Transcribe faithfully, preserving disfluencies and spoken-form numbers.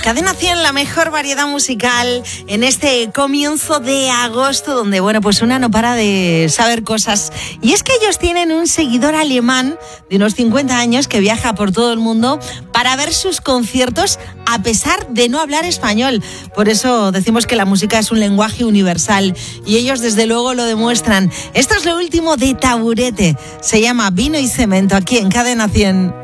Cadena cien, la mejor variedad musical en este comienzo de agosto, donde, bueno, pues una no para de saber cosas. Y es que ellos tienen un seguidor alemán de unos cincuenta años que viaja por todo el mundo para ver sus conciertos a pesar de no hablar español. Por eso decimos que la música es un lenguaje universal y ellos desde luego lo demuestran. Esto es lo último de Taburete. Se llama Vino y Cemento, aquí en Cadena cien.